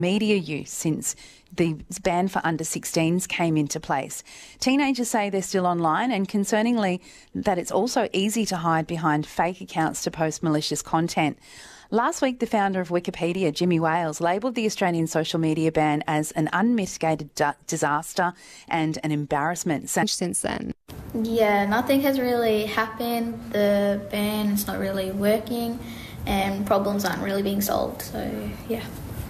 media use since the ban for under 16s came into place. Teenagers say they're still online, and concerningly that it's also easy to hide behind fake accounts to post malicious content. Last week, the founder of Wikipedia, Jimmy Wales, labelled the Australian social media ban as an unmitigated disaster and an embarrassment. Since then, yeah, nothing has really happened. The ban is not really working and problems aren't really being solved. So, yeah.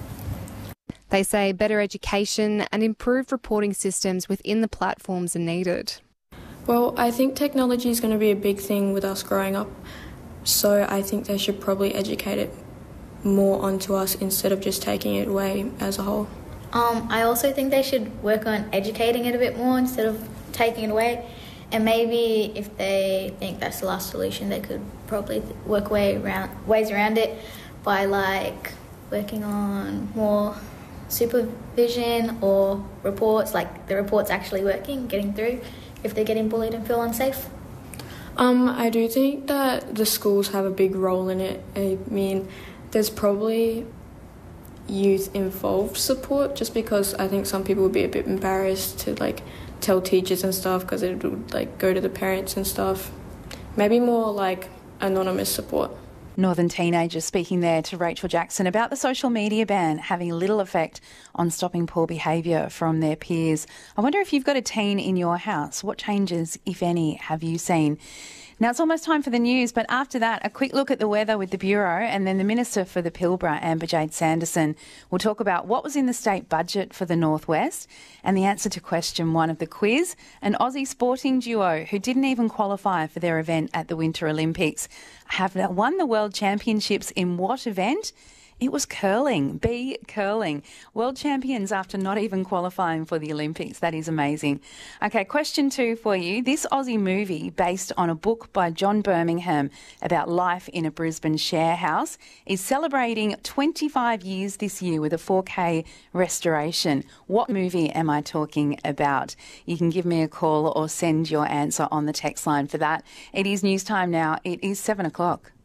They say better education and improved reporting systems within the platforms are needed. Well, I think technology is going to be a big thing with us growing up. So I think they should probably educate it more onto us instead of just taking it away as a whole. I also think they should work on educating it a bit more instead of taking it away. And maybe if they think that's the last solution, they could probably work ways around it by working on more supervision or reports, like the reports actually working, getting through if they're getting bullied and feel unsafe. I do think that the schools have a big role in it. I mean, there's probably youth-involved support, just because I think some people would be a bit embarrassed to tell teachers and stuff because it would go to the parents and stuff. Maybe more anonymous support. Northern teenagers speaking there to Rachel Jackson about the social media ban having little effect on stopping poor behaviour from their peers. I wonder if you've got a teen in your house. What changes, if any, have you seen? Now, it's almost time for the news, but after that, a quick look at the weather with the Bureau, and then the Minister for the Pilbara, Amber-Jade Sanderson, will talk about what was in the state budget for the Northwest and the answer to question 1 of the quiz, an Aussie sporting duo who didn't even qualify for their event at the Winter Olympics have won the World Championships in what event? It was curling, curling. World champions after not even qualifying for the Olympics. That is amazing. Okay, question 2 for you. This Aussie movie, based on a book by John Birmingham about life in a Brisbane share house, is celebrating 25 years this year with a 4K restoration. What movie am I talking about? You can give me a call or send your answer on the text line for that. It is news time now. It is 7 o'clock.